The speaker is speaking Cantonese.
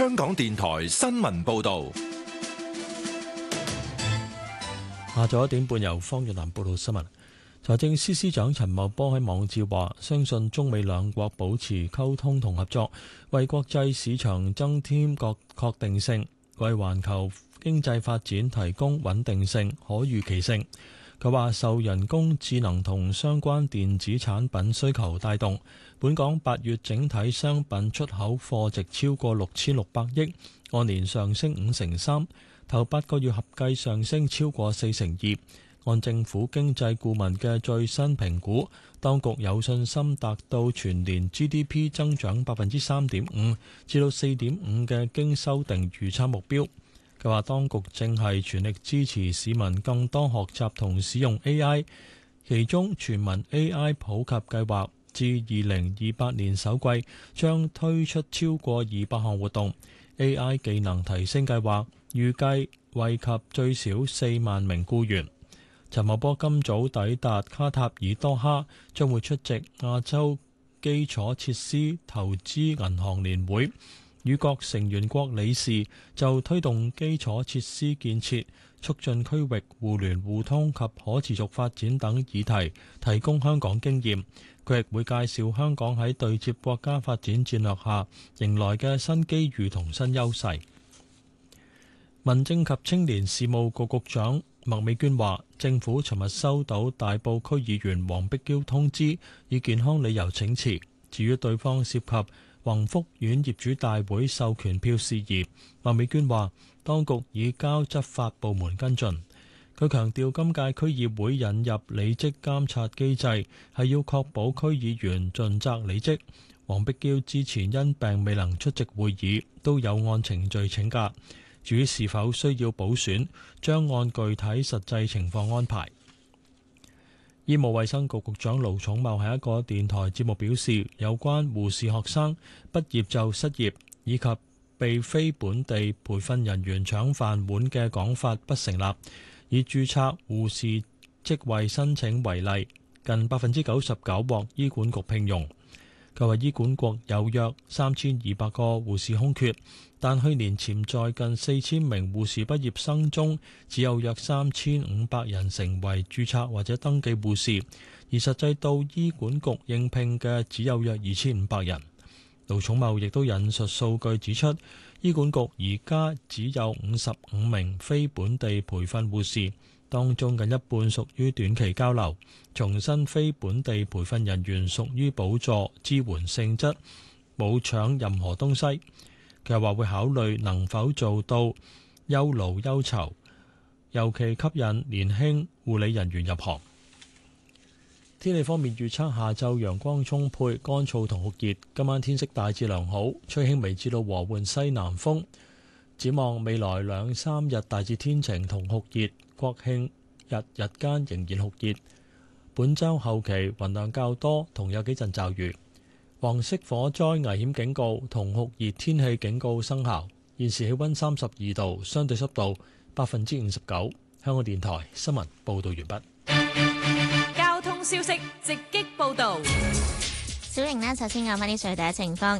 香港電台新聞報道。 下晝1點半由方月蘭報道新聞。財政司司長陳茂波喺網誌話，相信中美兩國保持溝通同合作，為國際市場增添確定性，為環球經濟發展提供穩定性、可預期性。佢話受人工智能同相關電子產品需求帶動，本港8月整體商品出口貨值超過6600億，按年上升53%，頭8個月合計上升超過42%。按政府經濟顧問嘅最新評估，當局有信心達到全年 GDP 增長3.5%至到4.5%嘅經修訂預測目標。佢話當局正係全力支持市民更多學習同使用 AI， 其中全民 AI 普及計劃至2028年首季將推出超過200項活動。AI 技能提升計劃預計惠及最少4萬名僱員。陳茂波今早抵達卡塔爾多哈，將會出席亞洲基礎設施投資銀行年會，與各成員國理事就推動基礎設施建設、促進區域互聯互通及可持續發展等議題提供香港經驗。佢亦會介紹香港喺對接國家發展戰略下迎來嘅新機遇同新優勢。民政及青年事務局局長麥美娟話，政府尋日收到大埔區議員黃碧嬌通知，以健康理由請辭。至於對方涉及宏福苑業主大會授權票事宜，麥美娟話當局已交執法部門跟進。佢強調今屆區議會引入履職監察機制，係要確保區議員盡責履職。黃碧嬌之前因病未能出席會議，都有按程序請假。至於是否需要補選，將按具體實際情況安排。醫務衛生局局長盧寵茂喺一個電台節目表示，有關護士學生畢業就失業以及被非本地培訓人員搶飯碗嘅講法不成立。以註冊護士職位申請為例，近99%獲醫管局聘用。佢話醫管局有約3200個護士空缺，但去年潛在近4000名護士畢業生中，只有約3500人成為註冊或者登記護士，而實際到醫管局應聘嘅只有約2500人。盧寵茂亦都引述數據指出，醫管局而家只有55名非本地培訓護士，當中近一半屬於短期交流，重申非本地培訓人員屬於補助支援性質，冇搶任何東西。佢又話會考慮能否做到優勞優酬，尤其吸引年輕護理人員入行。天氣方面預測下晝陽光充沛，乾燥同酷熱，今晚天色大致良好，吹輕微至到和緩西南風。展望未來2-3日大致天晴同酷熱，國慶日日間仍然酷熱。本週後期雲量較多，同有幾陣驟雨。黃色火災危險警告同酷熱天氣警告生效。現時氣溫32度，相對濕度59%。香港電台新聞報道完畢。 交通消息直擊報道。 小瑩呢，首先講返啲隧道嘅情況。